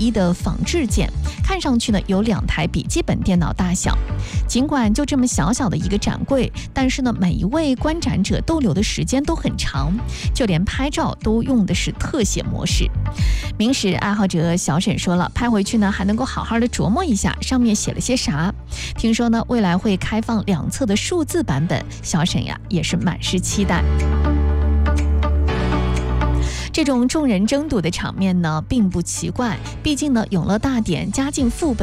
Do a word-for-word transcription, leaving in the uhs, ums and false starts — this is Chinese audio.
一的仿制件，看上去呢有两台笔记本电脑大小。尽管就这么小小的一个展柜，但是呢每一位观展者逗留的时间都很长，就连拍照都用的是特写模式。明史爱好者小沈说了，拍回去呢还能够好好的琢磨一下上面写了些啥。听说呢未来会开放两侧的数字版本，小沈呀也是满是期待。这种众人争夺的场面呢并不奇怪，毕竟呢永乐大典家境富